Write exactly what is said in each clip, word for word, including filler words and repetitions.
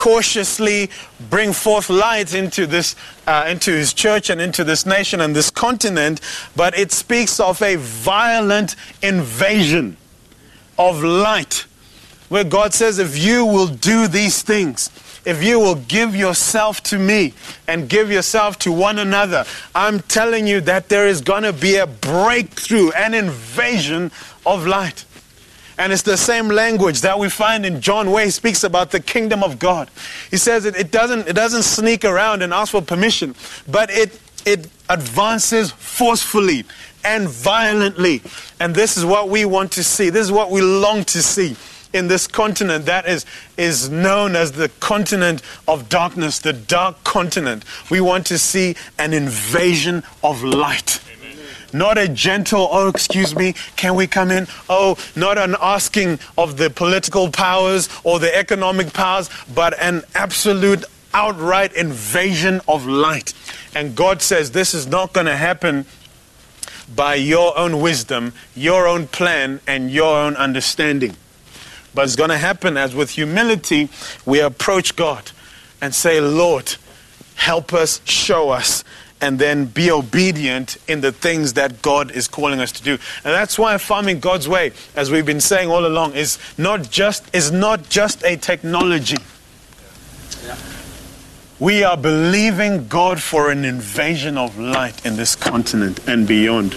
cautiously bring forth light into this, uh, into his church and into this nation and this continent, but it speaks of a violent invasion of light, where God says, if you will do these things, if you will give yourself to me and give yourself to one another, I'm telling you that there is going to be a breakthrough, an invasion of light. And it's the same language that we find in John, where he speaks about the kingdom of God. He says it, it doesn't it doesn't sneak around and ask for permission, but it it advances forcefully and violently. And this is what we want to see. This is what we long to see in this continent that is, is known as the continent of darkness, the dark continent. We want to see an invasion of light. Amen. Not a gentle, oh, excuse me, can we come in? Oh, not an asking of the political powers or the economic powers, but an absolute outright invasion of light. And God says this is not going to happen by your own wisdom, your own plan, and your own understanding. But it's going to happen as with humility we approach God and say, Lord, help us, show us, and then be obedient in the things that God is calling us to do. And that's why farming God's way, as we've been saying all along, is not just, is not just a technology. Yeah. We are believing God for an invasion of light in this continent and beyond.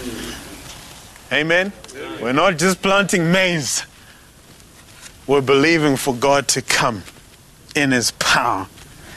Amen? Amen. We're not just planting maize. We're believing for God to come in his power.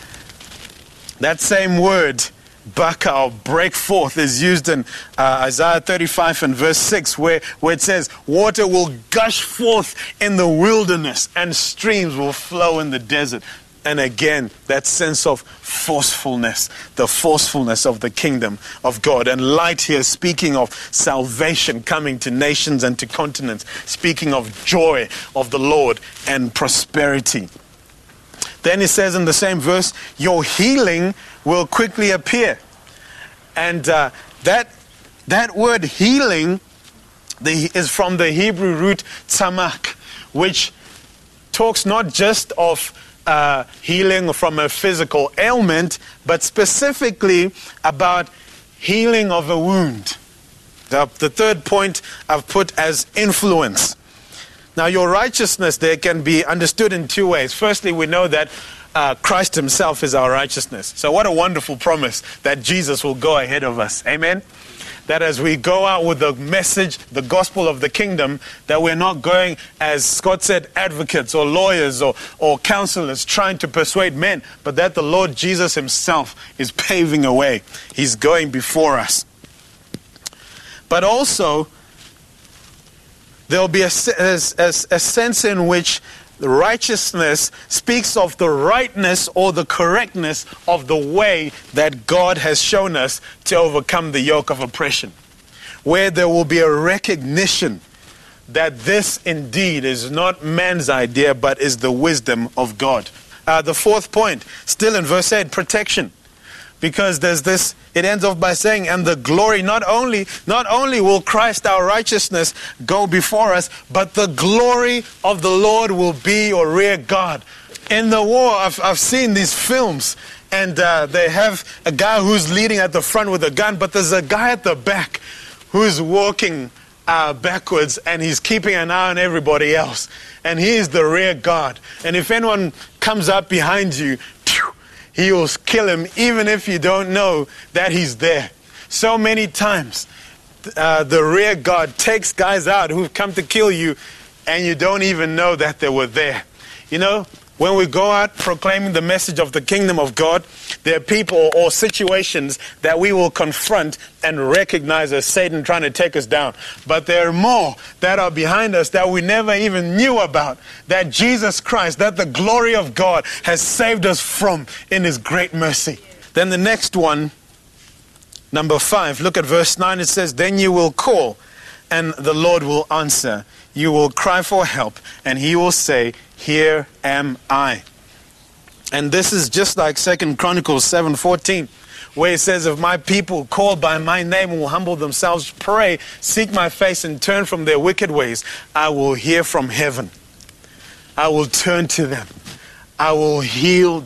That same word, baka, or break forth, is used in uh, Isaiah thirty-five and verse six, where, where it says, water will gush forth in the wilderness and streams will flow in the desert. And again, that sense of forcefulness, the forcefulness of the kingdom of God. And light here, speaking of salvation coming to nations and to continents, speaking of joy of the Lord and prosperity. Then it says in the same verse, your healing will quickly appear. And uh, that that word healing the, is from the Hebrew root tzamak, which talks not just of Uh, healing from a physical ailment, but specifically about healing of a wound. The, the third point I've put as influence. Now, your righteousness there can be understood in two ways. Firstly, we know that uh, Christ himself is our righteousness. So what a wonderful promise that Jesus will go ahead of us. Amen? That as we go out with the message, the gospel of the kingdom, that we're not going, as Scott said, advocates or lawyers or, or counselors trying to persuade men, but that the Lord Jesus himself is paving a way. He's going before us. But also, there will be a, a, a sense in which the righteousness speaks of the rightness or the correctness of the way that God has shown us to overcome the yoke of oppression. Where there will be a recognition that this indeed is not man's idea, but is the wisdom of God. Uh, the fourth point, still in verse eight, protection. Because there's this, it ends off by saying, and the glory, not only, not only will Christ our righteousness go before us, but the glory of the Lord will be your rear guard. In the war, I've, I've seen these films, and uh, they have a guy who's leading at the front with a gun, but there's a guy at the back who's walking uh, backwards, and he's keeping an eye on everybody else. And he is the rear guard. And if anyone comes up behind you, he will kill him even if you don't know that he's there. So many times, uh, the rear guard takes guys out who've come to kill you and you don't even know that they were there. You know, when we go out proclaiming the message of the kingdom of God, there are people or situations that we will confront and recognize as Satan trying to take us down. But there are more that are behind us that we never even knew about, that Jesus Christ, that the glory of God has saved us from in his great mercy. Then the next one, number five, look at verse nine. It says, then you will call and the Lord will answer. You will cry for help and he will say, here am I. And this is just like Second Chronicles seven fourteen, where it says, if my people called by my name will humble themselves, pray, seek my face and turn from their wicked ways, I will hear from heaven. I will turn to them. I will heal